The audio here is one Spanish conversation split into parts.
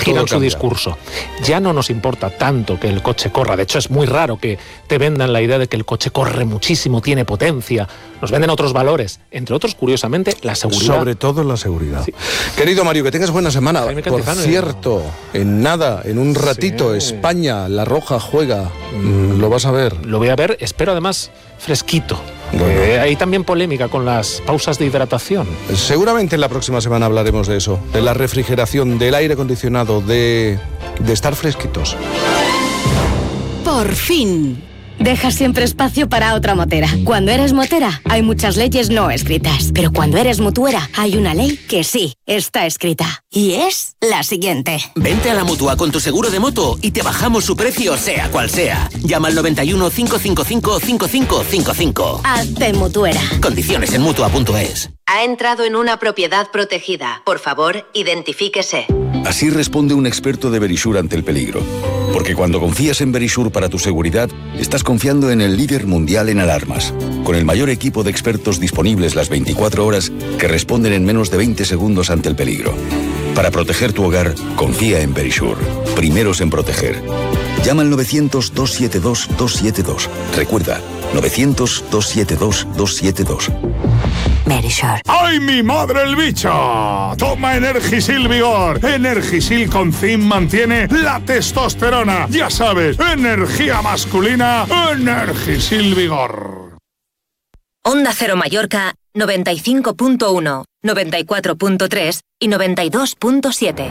giran su discurso. Ya no nos importa tanto que el coche corra. De hecho, es muy raro que te vendan la idea de que el coche corre muchísimo, tiene potencia. Nos venden otros valores, entre otros, curiosamente, la seguridad. Sobre todo la seguridad. Sí. Querido Mario, que tengas buena semana. Por cierto, en un ratito, sí. España, La Roja juega. ¿Lo vas a ver? Lo voy a ver, espero además fresquito. Bueno. Hay también polémica con las pausas de hidratación. Seguramente en la próxima semana hablaremos de eso, de la refrigeración, del aire acondicionado, de estar fresquitos. Por fin. Dejas siempre espacio para otra motera. Cuando eres motera, hay muchas leyes no escritas. Pero cuando eres mutuera, hay una ley que sí está escrita. Y es la siguiente. Vente a la Mutua con tu seguro de moto y te bajamos su precio, sea cual sea. Llama al 91 555 5555. Hazte mutuera. Condiciones en Mutua.es. Ha entrado en una propiedad protegida. Por favor, identifíquese. Así responde un experto de Verisure ante el peligro. Porque cuando confías en Verisure para tu seguridad, estás confiando en el líder mundial en alarmas, con el mayor equipo de expertos disponibles las 24 horas que responden en menos de 20 segundos ante el peligro. Para proteger tu hogar, confía en Verisure. Primeros en proteger. Llama al 900-272-272. Recuerda, 900-272-272. Verisure. ¡Ay, mi madre el bicho! Toma Energisil Vigor. Energisil con zinc mantiene la testosterona. Ya sabes, energía masculina, Energisil Vigor. Onda Cero Mallorca, 95.1, 94.3 y 92.7.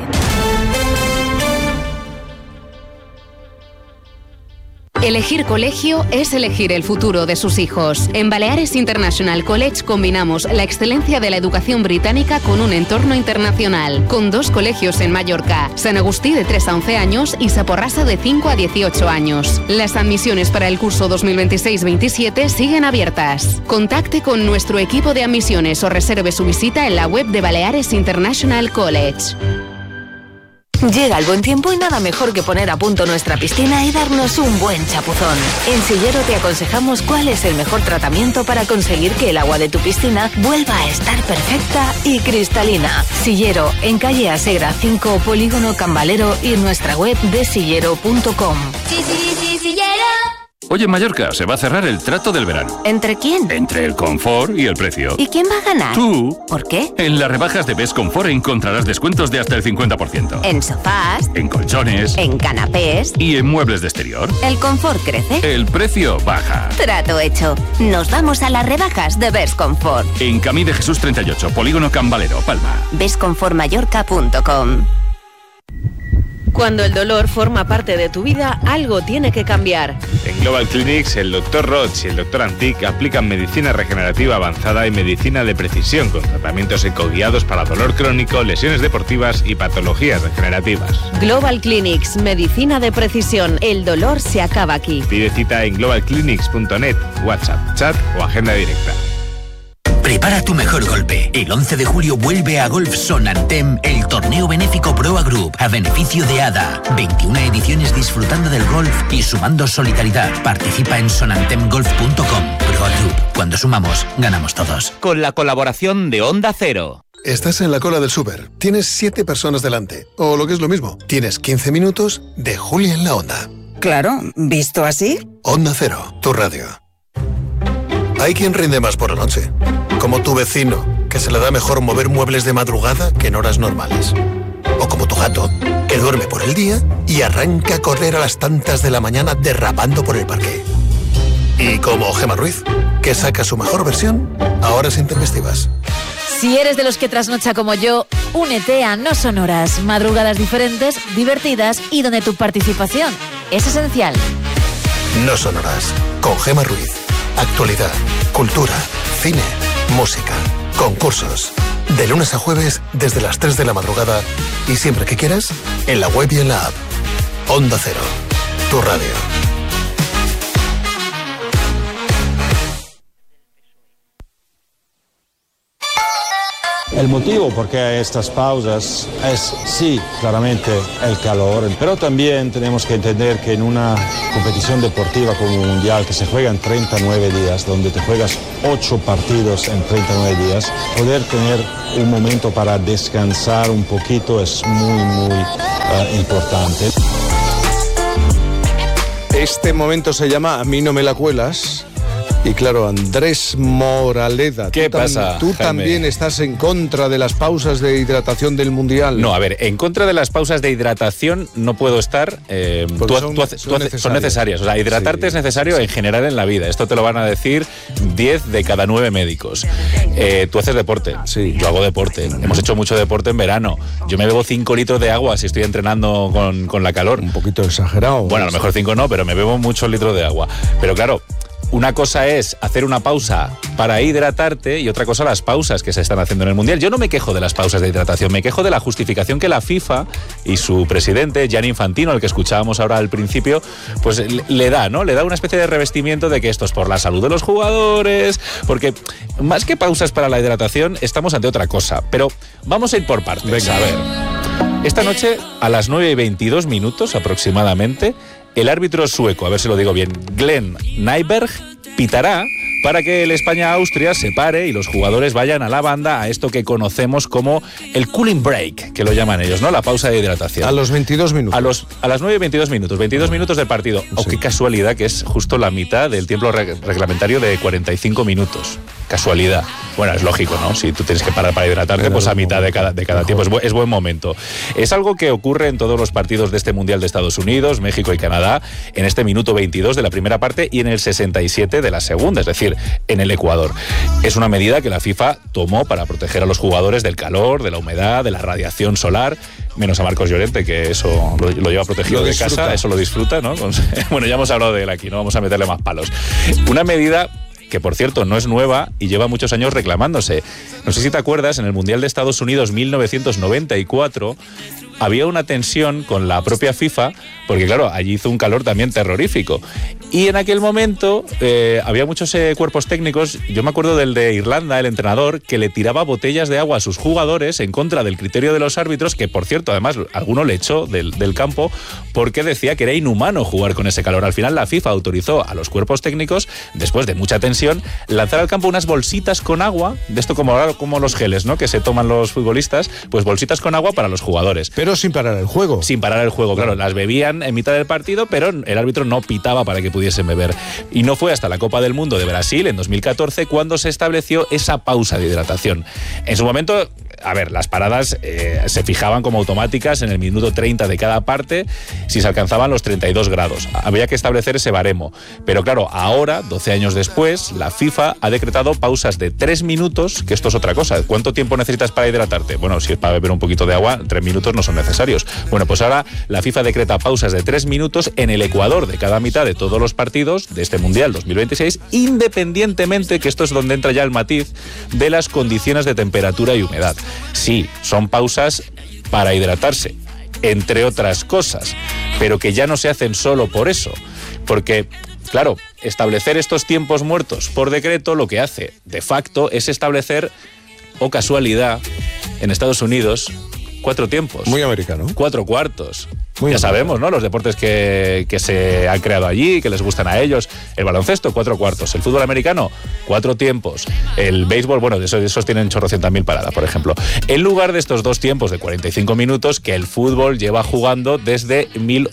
Elegir colegio es elegir el futuro de sus hijos. En Baleares International College combinamos la excelencia de la educación británica con un entorno internacional, con 2 colegios en Mallorca, San Agustí de 3 a 11 años y Saporrasa de 5 a 18 años. Las admisiones para el curso 2026-27 siguen abiertas. Contacte con nuestro equipo de admisiones o reserve su visita en la web de Baleares International College. Llega el buen tiempo y nada mejor que poner a punto nuestra piscina y darnos un buen chapuzón. En Sillero te aconsejamos cuál es el mejor tratamiento para conseguir que el agua de tu piscina vuelva a estar perfecta y cristalina. Sillero, en calle Asegra 5, Polígono Cambalero y en nuestra web de sillero.com. Sí, Sillero. Oye, en Mallorca se va a cerrar el trato del verano. ¿Entre quién? Entre el confort y el precio. ¿Y quién va a ganar? Tú. ¿Por qué? En las rebajas de Best Confort encontrarás descuentos de hasta el 50%. En sofás. En colchones. En canapés. Y en muebles de exterior. El confort crece. El precio baja. Trato hecho. Nos vamos a las rebajas de Best Confort. En Camí de Jesús 38, Polígono Cambalero, Palma. bestconfortmallorca.com. Cuando el dolor forma parte de tu vida, algo tiene que cambiar. En Global Clinics, el Dr. Roch y el Dr. Antic aplican medicina regenerativa avanzada y medicina de precisión con tratamientos ecoguiados para dolor crónico, lesiones deportivas y patologías degenerativas. Global Clinics, medicina de precisión. El dolor se acaba aquí. Pide cita en globalclinics.net, WhatsApp, chat o agenda directa. Prepara tu mejor golpe. El 11 de julio vuelve a Golf Sonantem el torneo benéfico Proa Group a beneficio de ADA. 21 ediciones disfrutando del golf y sumando solidaridad. Participa en sonantemgolf.com. Proa Group. Cuando sumamos, ganamos todos. Con la colaboración de Onda Cero. Estás en la cola del súper. Tienes 7 personas delante. O lo que es lo mismo, tienes 15 minutos de Julia en la Onda. Claro, ¿visto así? Onda Cero, tu radio. Hay quien rinde más por la noche, como tu vecino, que se le da mejor mover muebles de madrugada que en horas normales. O como tu gato, que duerme por el día y arranca a correr a las tantas de la mañana derrapando por el parque. Y como Gemma Ruiz, que saca su mejor versión a horas intempestivas. Si eres de los que trasnocha como yo, únete a No Sonoras, madrugadas diferentes, divertidas y donde tu participación es esencial. No Sonoras, con Gemma Ruiz. Actualidad, cultura, cine, música, concursos. De lunes a jueves desde las 3 de la madrugada y siempre que quieras, en la web y en la app. Onda Cero, tu radio. El motivo por qué hay estas pausas es, sí, claramente el calor, pero también tenemos que entender que en una competición deportiva como un mundial que se juega en 39 días, donde te juegas 8 partidos en 39 días, poder tener un momento para descansar un poquito es muy importante. Este momento se llama A mí no me la cuelas. Y claro, Andrés Moraleda, ¿qué pasa? Tú también estás en contra de las pausas de hidratación del Mundial. No, a ver, en contra de las pausas de hidratación no puedo estar. Son necesarias. O sea, hidratarte es necesario en general en la vida. Esto te lo van a decir 10 de cada 9 médicos. Tú haces deporte. Sí. Yo hago deporte. Hemos hecho mucho deporte en verano. Yo me bebo 5 litros de agua si estoy entrenando con la calor. Un poquito exagerado. Bueno, a lo mejor 5 no, pero me bebo muchos litros de agua. Pero claro, una cosa es hacer una pausa para hidratarte y otra cosa las pausas que se están haciendo en el Mundial. Yo no me quejo de las pausas de hidratación, me quejo de la justificación que la FIFA y su presidente, Gianni Infantino, al que escuchábamos ahora al principio, pues le da, ¿no? Le da una especie de revestimiento de que esto es por la salud de los jugadores, porque más que pausas para la hidratación estamos ante otra cosa. Pero vamos a ir por partes. Venga. A ver, esta noche a las 9:22 aproximadamente, el árbitro sueco, a ver si lo digo bien, Glenn Nyberg, pitará para que el España-Austria se pare y los jugadores vayan a la banda a esto que conocemos como el cooling break, que lo llaman ellos, ¿no? La pausa de hidratación. A los 22 minutos. A las 9:22, 22 minutos del partido. Sí. Oh, qué casualidad que es justo la mitad del tiempo reglamentario de 45 minutos. Casualidad. Bueno, es lógico, ¿no? Si tú tienes que parar para hidratarte, pues a mitad de cada tiempo. Es buen momento. Es algo que ocurre en todos los partidos de este Mundial de Estados Unidos, México y Canadá, en este minuto 22 de la primera parte y en el 67 de la segunda, es decir, en el Ecuador. Es una medida que la FIFA tomó para proteger a los jugadores del calor, de la humedad, de la radiación solar, menos a Marcos Llorente, que eso lo lleva protegido de casa, eso lo disfruta, ¿no? Bueno, ya hemos hablado de él aquí, no vamos a meterle más palos. Una medida que, por cierto, no es nueva y lleva muchos años reclamándose. No sé si te acuerdas, en el Mundial de Estados Unidos 1994 había una tensión con la propia FIFA, porque claro, allí hizo un calor también terrorífico. Y en aquel momento había muchos cuerpos técnicos. Yo me acuerdo del de Irlanda, el entrenador, que le tiraba botellas de agua a sus jugadores en contra del criterio de los árbitros, que por cierto, además, alguno le echó del campo porque decía que era inhumano jugar con ese calor. Al final la FIFA autorizó a los cuerpos técnicos, después de mucha tensión, lanzar al campo unas bolsitas con agua, de esto como los geles, ¿no?, que se toman los futbolistas, pues bolsitas con agua para los jugadores. Pero sin parar el juego. Sin parar el juego, claro. Las bebían en mitad del partido, pero el árbitro no pitaba para que pudiesen beber. Y no fue hasta la Copa del Mundo de Brasil, en 2014, cuando se estableció esa pausa de hidratación. En su momento, a ver, las paradas se fijaban como automáticas en el minuto 30 de cada parte, si se alcanzaban los 32 grados. Había que establecer ese baremo. Pero claro, ahora, 12 años después, la FIFA ha decretado pausas de 3 minutos, que esto es otra cosa. ¿Cuánto tiempo necesitas para hidratarte? Bueno, si es para beber un poquito de agua, 3 minutos no son necesarios. Bueno, pues ahora la FIFA decreta pausas de 3 minutos en el Ecuador de cada mitad de todos los partidos de este Mundial 2026, independientemente, que esto es donde entra ya el matiz, de las condiciones de temperatura y humedad. Sí, son pausas para hidratarse, entre otras cosas, pero que ya no se hacen solo por eso, porque claro, establecer estos tiempos muertos por decreto lo que hace de facto es establecer, o casualidad, en Estados Unidos, 4 tiempos. Muy americano. 4 cuartos. Muy ya americano. sabemos, ¿no? Los deportes que se han creado allí, que les gustan a ellos. El baloncesto, 4 cuartos. El fútbol americano, 4 tiempos. El béisbol, bueno, de esos tienen 800.000 paradas, por ejemplo. En lugar de estos 2 tiempos de 45 minutos que el fútbol lleva jugando desde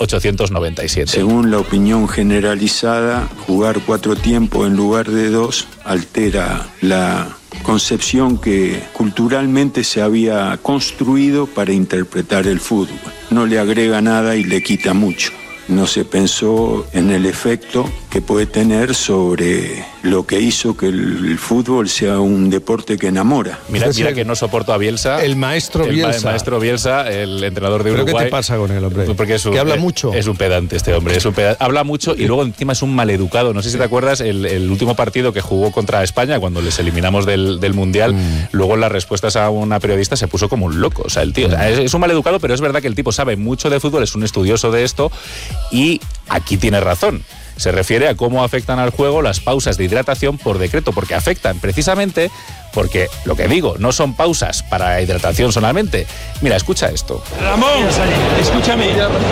1897. Según la opinión generalizada, jugar 4 tiempos en lugar de 2 altera la concepción que culturalmente se había construido para interpretar el fútbol. No le agrega nada y le quita mucho. No se pensó en el efecto que puede tener sobre lo que hizo que el fútbol sea un deporte que enamora. Mira que no soporto a Bielsa. El maestro Bielsa. El maestro Bielsa, el entrenador de Uruguay. ¿Pero qué te pasa con él, hombre? Porque que habla mucho. Es un pedante este hombre. Habla mucho y luego encima es un maleducado. No sé si te acuerdas el último partido que jugó contra España cuando les eliminamos del Mundial. Luego en las respuestas a una periodista se puso como un loco. O sea, el tío es un maleducado, pero es verdad que el tipo sabe mucho de fútbol, es un estudioso de esto y aquí tiene razón. Se refiere a cómo afectan al juego las pausas de hidratación por decreto, porque afectan precisamente porque, lo que digo, no son pausas para hidratación solamente. Mira, escucha esto. Ramón, escúchame.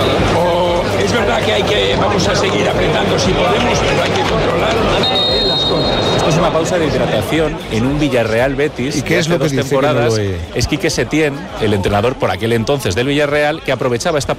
Es verdad que vamos a seguir apretando si podemos, pero hay que controlar las cosas. Esto es una pausa de hidratación en un Villarreal Betis. ¿Y qué es lo que hace 2 temporadas? Es Quique Setién, el entrenador por aquel entonces del Villarreal, que aprovechaba esta